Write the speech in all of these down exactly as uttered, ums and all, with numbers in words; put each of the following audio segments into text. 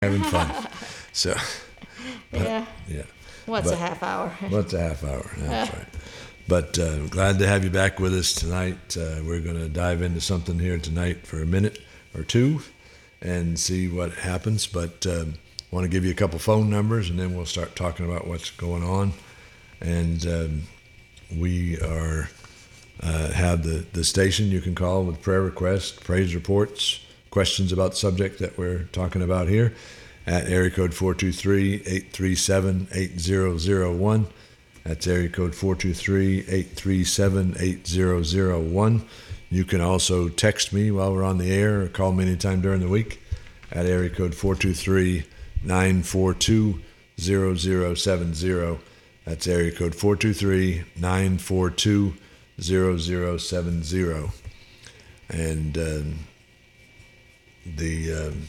having fun. So, but, Yeah. yeah. What's But- a half hour? What's a half hour? That's right. But uh, glad to have you back with us tonight. Uh, we're going to dive into something here tonight for a minute or two and see what happens. But um, want to give you a couple phone numbers, and then we'll start talking about what's going on. And um, we are uh, have the, the station you can call with prayer requests, praise reports, questions about the subject that we're talking about here at area code four two three, eight three seven, eight zero zero one. That's area code four two three, eight three seven, eight zero zero one. You can also text me while we're on the air or call me anytime during the week at area code four two three, nine four two, zero zero seven zero. That's area code four two three, nine four two, zero zero seven zero. And um, the um,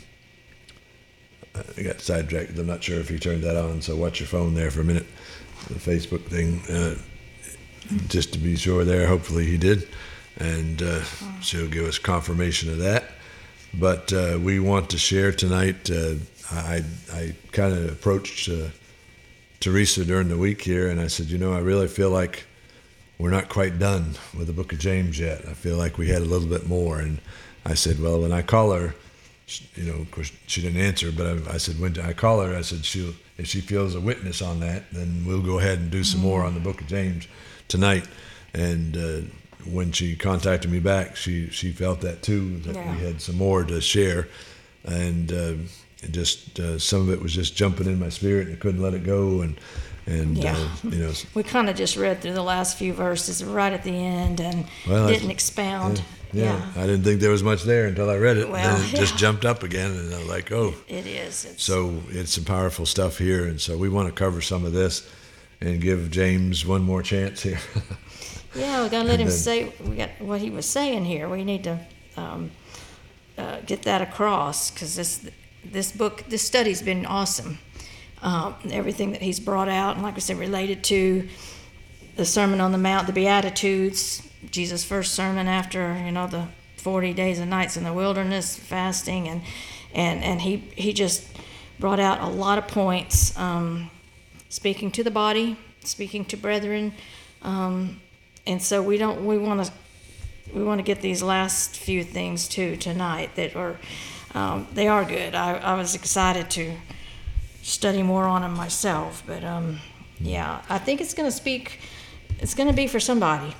I got sidetracked. I'm not sure if you turned that on, so watch your phone there for a minute. The Facebook thing, uh, just to be sure there. Hopefully he did, and uh, she'll give us confirmation of that. But uh, we want to share tonight. Uh, I I kind of approached uh, Teresa during the week here, and I said, you know, I really feel like we're not quite done with the Book of James yet. I feel like we had a little bit more. And I said, well, when I call her, you know, of course she didn't answer, but I, I said, when I call her, I said, she'll, if she feels a witness on that, then we'll go ahead and do some more on the Book of James tonight. And uh, when she contacted me back, she, she felt that too, that Yeah. we had some more to share. And uh, it just uh, some of it was just jumping in my spirit, and I couldn't let it go. And and Yeah. uh, you know, We kind of just read through the last few verses right at the end and Well, I- didn't expound. yeah, I didn't think there was much there until I read it. Well, then it just yeah. jumped up again, and I was like, oh. It is. It's, So it's some powerful stuff here, and so we want to cover some of this and give James one more chance here. yeah, we got to let and him then- say we got what he was saying here. We need to um, uh, get that across because this this book, this study's been awesome. Um, everything that he's brought out, and like I said, related to the Sermon on the Mount, the Beatitudes, Jesus' first sermon after, you know, the forty days and nights in the wilderness, fasting, and and, and he, he just brought out a lot of points, um, speaking to the body, speaking to brethren, um, and so we don't we want to we want to get these last few things too tonight that are um, they are good. I, I was excited to study more on them myself, but um, yeah, I think it's going to speak. It's going to be for somebody.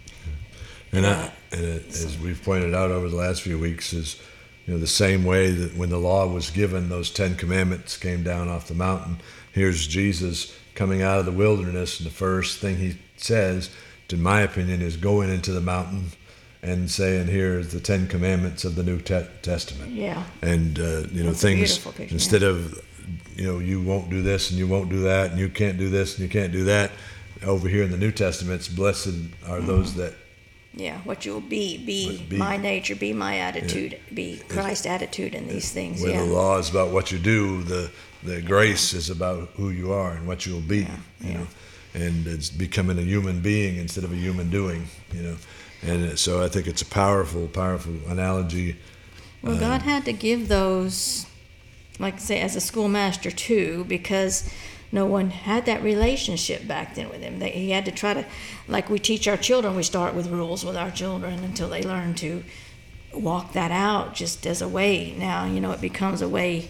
And, I, and it, as we've pointed out over the last few weeks, is you know the same way that when the law was given, those Ten Commandments came down off the mountain. Here's Jesus coming out of the wilderness, and the first thing he says, in my opinion, is going into the mountain and saying, "Here's the Ten Commandments of the New te- Testament." Yeah. And uh, you know That's a things beautiful picture, instead of you know you won't do this and you won't do that and you can't do this and you can't do that. Over here in the New Testament, it's blessed are those that. Yeah, what you'll be, be, Be. my nature, be my attitude, be Christ's attitude in these things. Where Yeah. the law is about what you do, the the grace is about who you are and what you'll be. Yeah, You yeah. know, and it's becoming a human being instead of a human doing. You know, and so I think it's a powerful, powerful analogy. Well, God had to give those, like say, as a schoolmaster too, because no one had that relationship back then with him. They, he had to try to, like we teach our children, we start with rules with our children until they learn to walk that out just as a way. Now, you know, it becomes a way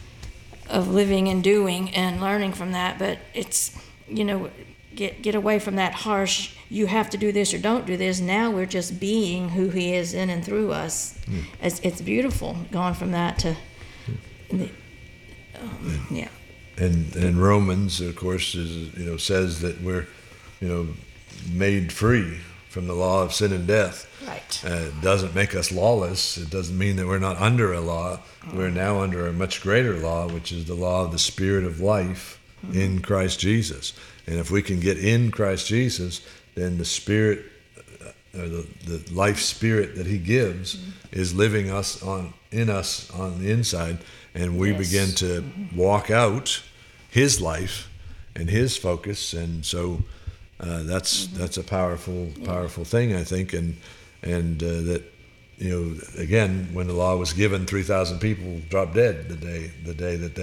of living and doing and learning from that, but it's, you know, get get away from that harsh, you have to do this or don't do this. Now we're just being who he is in and through us. Mm. It's, it's beautiful going from that to, the, um, yeah. And and Romans, of course, is you know says that we're you know made free from the law of sin and death. Right. Uh, it doesn't make us lawless. It doesn't mean that we're not under a law. We're now under a much greater law, which is the law of the Spirit of life mm-hmm. in Christ Jesus. And if we can get in Christ Jesus, then the Spirit, uh, or the, the life Spirit that He gives, mm-hmm. is living us on in us on the inside, and we Yes. begin to mm-hmm. walk out His life and His focus. And so uh, that's mm-hmm. that's a powerful, powerful thing, I think, and and uh, that you know, again, when the law was given, three thousand people dropped dead the day the day that